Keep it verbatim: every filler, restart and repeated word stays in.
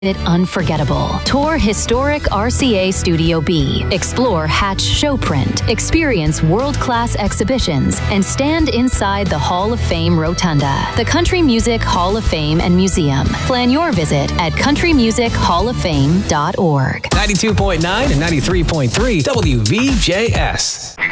it unforgettable. Tour historic R C A Studio B. Explore Hatch Showprint. Experience world-class exhibitions and stand inside the Hall of Fame Rotunda, the Country Music Hall of Fame and Museum. Plan your visit at country music hall of fame dot org. ninety-two point nine and ninety-three point three W V J S.